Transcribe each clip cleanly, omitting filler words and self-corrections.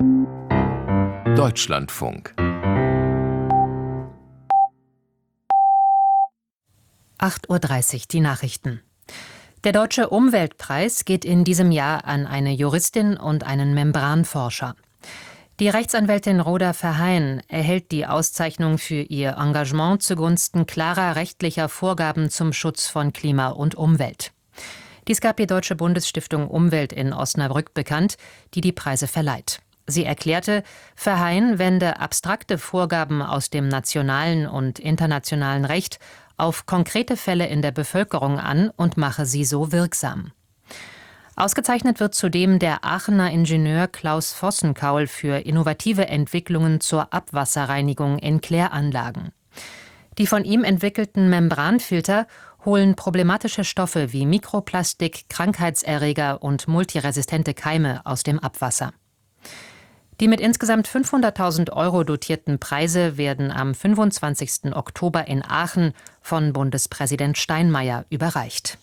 Deutschlandfunk 8:30 Uhr, die Nachrichten. Der Deutsche Umweltpreis geht in diesem Jahr an eine Juristin und einen Membranforscher. Die Rechtsanwältin Rhoda Verheyen erhält die Auszeichnung für ihr Engagement zugunsten klarer rechtlicher Vorgaben zum Schutz von Klima und Umwelt. Dies gab die Deutsche Bundesstiftung Umwelt in Osnabrück bekannt, die die Preise verleiht. Sie erklärte, Verheyen wende abstrakte Vorgaben aus dem nationalen und internationalen Recht auf konkrete Fälle in der Bevölkerung an und mache sie so wirksam. Ausgezeichnet wird zudem der Aachener Ingenieur Klaus Vossenkaul für innovative Entwicklungen zur Abwasserreinigung in Kläranlagen. Die von ihm entwickelten Membranfilter holen problematische Stoffe wie Mikroplastik, Krankheitserreger und multiresistente Keime aus dem Abwasser. Die mit insgesamt 500.000 € dotierten Preise werden am 25. Oktober in Aachen von Bundespräsident Steinmeier überreicht.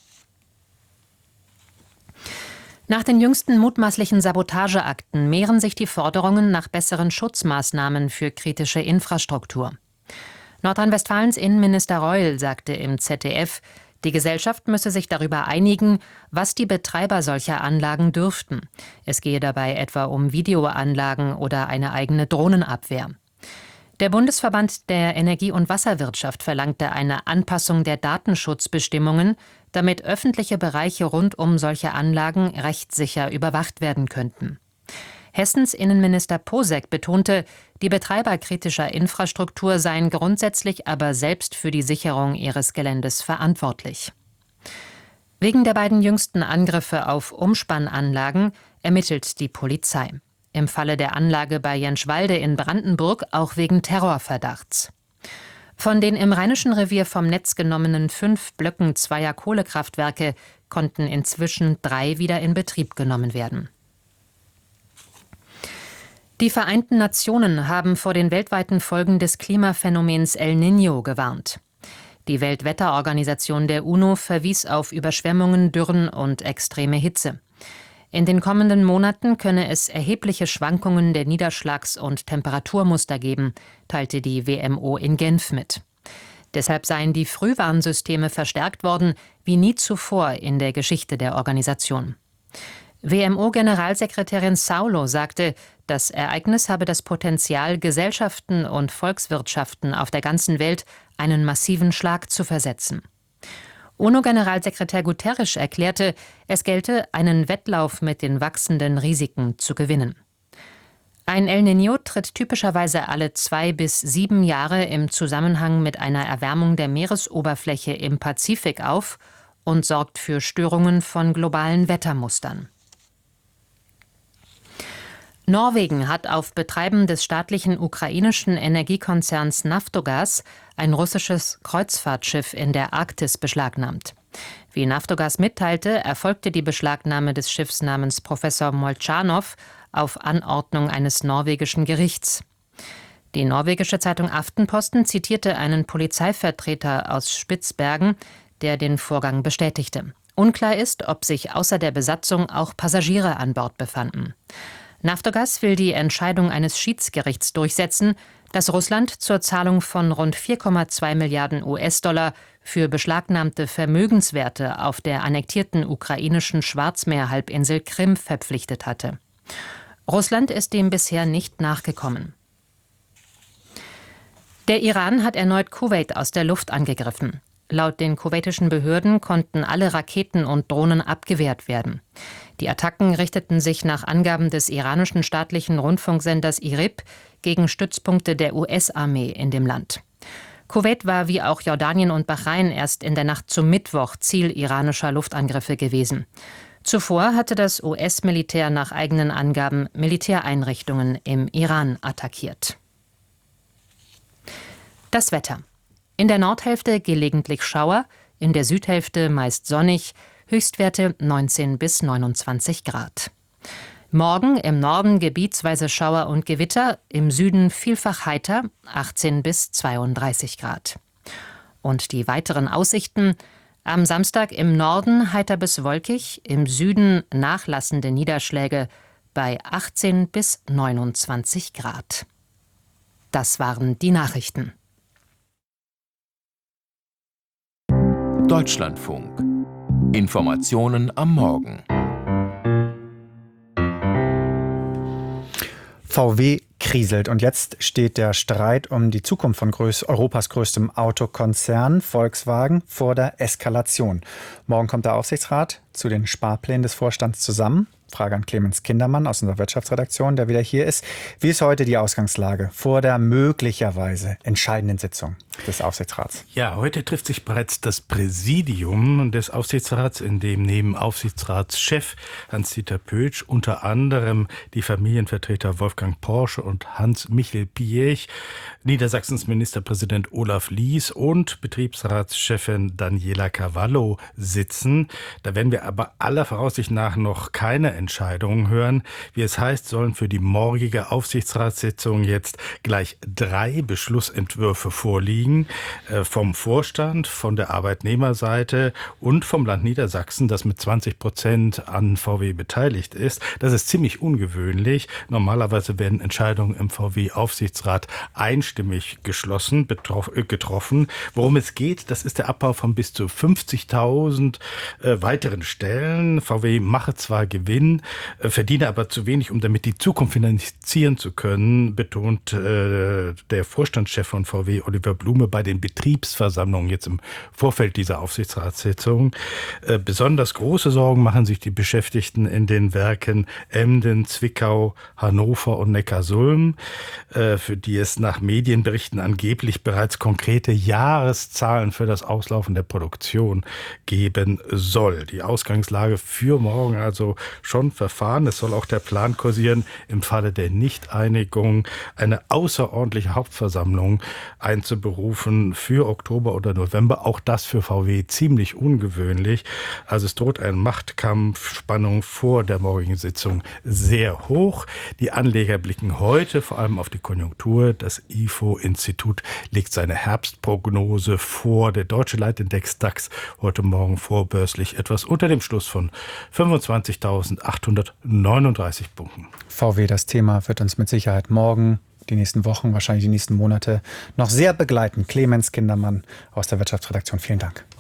Nach den jüngsten mutmaßlichen Sabotageakten mehren sich die Forderungen nach besseren Schutzmaßnahmen für kritische Infrastruktur. Nordrhein-Westfalens Innenminister Reul sagte im ZDF, die Gesellschaft müsse sich darüber einigen, was die Betreiber solcher Anlagen dürften. Es gehe dabei etwa um Videoanlagen oder eine eigene Drohnenabwehr. Der Bundesverband der Energie- und Wasserwirtschaft verlangte eine Anpassung der Datenschutzbestimmungen, damit öffentliche Bereiche rund um solche Anlagen rechtssicher überwacht werden könnten. Hessens Innenminister Posek betonte, die Betreiber kritischer Infrastruktur seien grundsätzlich aber selbst für die Sicherung ihres Geländes verantwortlich. Wegen der beiden jüngsten Angriffe auf Umspannanlagen ermittelt die Polizei. Im Falle der Anlage bei Jenschwalde in Brandenburg auch wegen Terrorverdachts. Von den im Rheinischen Revier vom Netz genommenen 5 Blöcken zweier Kohlekraftwerke konnten inzwischen 3 wieder in Betrieb genommen werden. Die Vereinten Nationen haben vor den weltweiten Folgen des Klimaphänomens El Niño gewarnt. Die Weltwetterorganisation der UNO verwies auf Überschwemmungen, Dürren und extreme Hitze. In den kommenden Monaten könne es erhebliche Schwankungen der Niederschlags- und Temperaturmuster geben, teilte die WMO in Genf mit. Deshalb seien die Frühwarnsysteme verstärkt worden, wie nie zuvor in der Geschichte der Organisation. WMO-Generalsekretärin Saulo sagte, das Ereignis habe das Potenzial, Gesellschaften und Volkswirtschaften auf der ganzen Welt einen massiven Schlag zu versetzen. UNO-Generalsekretär Guterres erklärte, es gelte, einen Wettlauf mit den wachsenden Risiken zu gewinnen. Ein El Niño tritt typischerweise alle 2 bis 7 Jahre im Zusammenhang mit einer Erwärmung der Meeresoberfläche im Pazifik auf und sorgt für Störungen von globalen Wettermustern. Norwegen hat auf Betreiben des staatlichen ukrainischen Energiekonzerns Naftogaz ein russisches Kreuzfahrtschiff in der Arktis beschlagnahmt. Wie Naftogaz mitteilte, erfolgte die Beschlagnahme des Schiffs namens Professor Molchanov auf Anordnung eines norwegischen Gerichts. Die norwegische Zeitung Aftenposten zitierte einen Polizeivertreter aus Spitzbergen, der den Vorgang bestätigte. Unklar ist, ob sich außer der Besatzung auch Passagiere an Bord befanden. Naftogaz will die Entscheidung eines Schiedsgerichts durchsetzen, das Russland zur Zahlung von rund 4,2 Milliarden US-Dollar für beschlagnahmte Vermögenswerte auf der annektierten ukrainischen Schwarzmeerhalbinsel Krim verpflichtet hatte. Russland ist dem bisher nicht nachgekommen. Der Iran hat erneut Kuwait aus der Luft angegriffen. Laut den kuwaitischen Behörden konnten alle Raketen und Drohnen abgewehrt werden. Die Attacken richteten sich nach Angaben des iranischen staatlichen Rundfunksenders IRIB gegen Stützpunkte der US-Armee in dem Land. Kuwait war wie auch Jordanien und Bahrain erst in der Nacht zum Mittwoch Ziel iranischer Luftangriffe gewesen. Zuvor hatte das US-Militär nach eigenen Angaben Militäreinrichtungen im Iran attackiert. Das Wetter. In der Nordhälfte gelegentlich Schauer, in der Südhälfte meist sonnig, Höchstwerte 19 bis 29 Grad. Morgen im Norden gebietsweise Schauer und Gewitter, im Süden vielfach heiter, 18 bis 32 Grad. Und die weiteren Aussichten: am Samstag im Norden heiter bis wolkig, im Süden nachlassende Niederschläge, bei 18 bis 29 Grad. Das waren die Nachrichten. Deutschlandfunk. Informationen am Morgen. VW kriselt und jetzt steht der Streit um die Zukunft von Europas größtem Autokonzern Volkswagen vor der Eskalation. Morgen kommt der Aufsichtsrat zu den Sparplänen des Vorstands zusammen. Frage an Clemens Kindermann aus unserer Wirtschaftsredaktion, der wieder hier ist. Wie ist heute die Ausgangslage vor der möglicherweise entscheidenden Sitzung des Aufsichtsrats? Ja, heute trifft sich bereits das Präsidium des Aufsichtsrats, in dem neben Aufsichtsratschef Hans-Dieter Pötsch unter anderem die Familienvertreter Wolfgang Porsche und Hans-Michel Piech, Niedersachsens Ministerpräsident Olaf Lies und Betriebsratschefin Daniela Cavallo sitzen. Da werden wir aber aller Voraussicht nach noch keine Entscheidungen hören. Wie es heißt, sollen für die morgige Aufsichtsratssitzung jetzt gleich 3 Beschlussentwürfe vorliegen. Vom Vorstand, von der Arbeitnehmerseite und vom Land Niedersachsen, das mit 20% an VW beteiligt ist. Das ist ziemlich ungewöhnlich. Normalerweise werden Entscheidungen im VW-Aufsichtsrat einstimmig getroffen. Worum es geht, das ist der Abbau von bis zu 50.000 weiteren Stellen. VW mache zwar Gewinn, verdiene aber zu wenig, um damit die Zukunft finanzieren zu können, betont der Vorstandschef von VW, Oliver Blume, bei den Betriebsversammlungen jetzt im Vorfeld dieser Aufsichtsratssitzung. Besonders große Sorgen machen sich die Beschäftigten in den Werken Emden, Zwickau, Hannover und Neckarsulm, für die es nach Medienberichten angeblich bereits konkrete Jahreszahlen für das Auslaufen der Produktion geben soll. Die Ausgangslage für morgen also schon verfahren. Es soll auch der Plan kursieren, im Falle der Nichteinigung eine außerordentliche Hauptversammlung einzuberufen für Oktober oder November. Auch das für VW ziemlich ungewöhnlich. Also es droht ein Machtkampf, Spannung vor der morgigen Sitzung sehr hoch. Die Anleger blicken heute vor allem auf die Konjunktur. Das IFO-Institut legt seine Herbstprognose vor. Der deutsche Leitindex DAX heute Morgen vorbörslich etwas unter dem Schluss von 25.839 Punkten. VW, das Thema wird uns mit Sicherheit morgen, die nächsten Wochen, wahrscheinlich die nächsten Monate noch sehr begleiten. Clemens Kindermann aus der Wirtschaftsredaktion, vielen Dank.